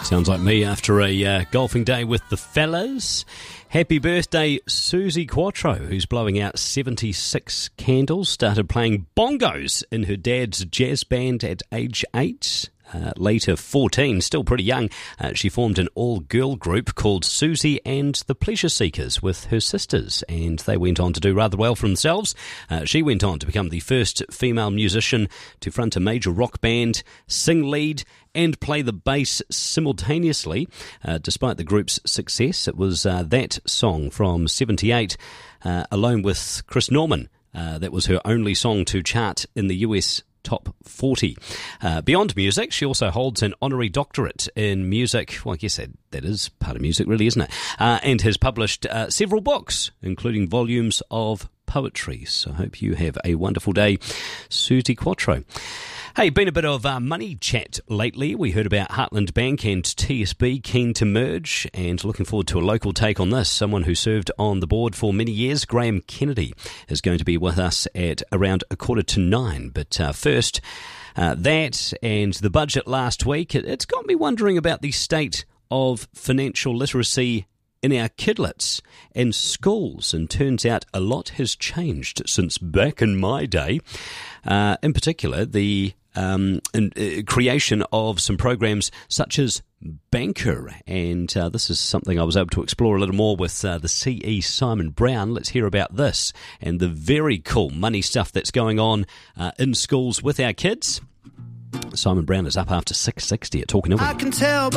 Sounds like me after a golfing day with the fellas. Happy birthday, Suzi Quatro, who's blowing out 76 candles. Started playing bongos in her dad's jazz band at age 8. Later 14, still pretty young, she formed an all-girl group called Suzi and the Pleasure Seekers with her sisters, and they went on to do rather well for themselves. She went on to become the first female musician to front a major rock band, sing lead, and play the bass simultaneously. Despite the group's success, it was that song from 78, along with Chris Norman, that was her only song to chart in the US Top 40. Beyond music, she also holds an honorary doctorate in music. Well, I guess that is part of music, really, isn't it? And has published several books, including volumes of poetry. So I hope you have a wonderful day, Suzi Quatro. Hey, been a bit of money chat lately. We heard about Heartland Bank and TSB keen to merge, and looking forward to a local take on this. Someone who served on the board for many years, Graham Kennedy, is going to be with us at around 8:45. But first, that and the budget last week, it's got me wondering about the state of financial literacy in our kidlets and schools, and turns out a lot has changed since back in my day. In particular, the creation of some programs such as Banker, and this is something I was able to explore a little more with the CE Simon Brown. Let's hear about this and the very cool money stuff that's going on in schools with our kids. Simon Brown is up after 6:60 at Talking Over. I can tell